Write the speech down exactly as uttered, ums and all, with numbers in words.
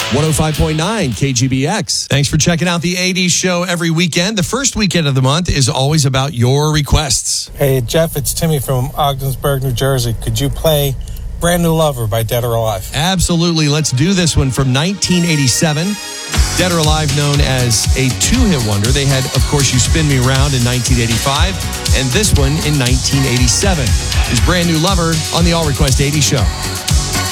one oh five point nine K G B X. Thanks for checking out the eighties show every weekend. The first weekend of the month is always about your requests. Hey, Jeff, it's Timmy from Ogdensburg, New Jersey. Could you play Brand New Lover by Dead or Alive? Absolutely. Let's do this one from nineteen eighty-seven. Dead or Alive, known as a two-hit wonder. They had, of course, You Spin Me Round in nineteen eighty-five, and this one in nineteen eighty-seven is Brand New Lover on the All Request eighties show.